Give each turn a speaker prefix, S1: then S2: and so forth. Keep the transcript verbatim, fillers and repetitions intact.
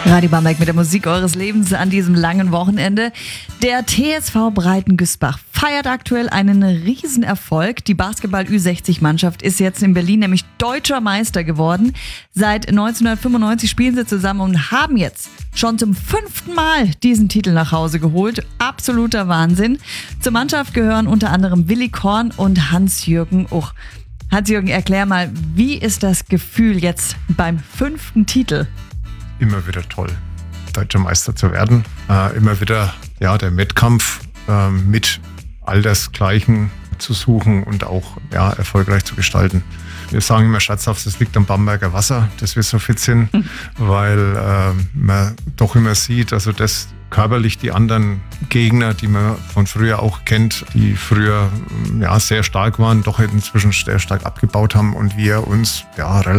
S1: Radio Bamberg mit der Musik eures Lebens an diesem langen Wochenende. Der T S V Breitengüßbach feiert aktuell einen Riesenerfolg. Die Basketball-Ü sechzig Mannschaft ist jetzt in Berlin nämlich deutscher Meister geworden. Seit neunzehnhundertfünfundneunzig spielen sie zusammen und haben jetzt schon zum fünften Mal diesen Titel nach Hause geholt. Absoluter Wahnsinn. Zur Mannschaft gehören unter anderem Willi Korn und Hans-Jürgen Uch. Hans-Jürgen, erklär mal, wie ist das Gefühl jetzt beim fünften Titel?
S2: Immer wieder toll, deutscher Meister zu werden. Äh, immer wieder ja, der Wettkampf äh, mit Altersgleichen zu suchen und auch ja, erfolgreich zu gestalten. Wir sagen immer scherzhaft, es liegt am Bamberger Wasser, dass wir so fit sind, mhm. weil äh, man doch immer sieht, also das körperlich die anderen Gegner, die man von früher auch kennt, die früher ja, sehr stark waren, doch inzwischen sehr stark abgebaut haben und wir uns ja relativ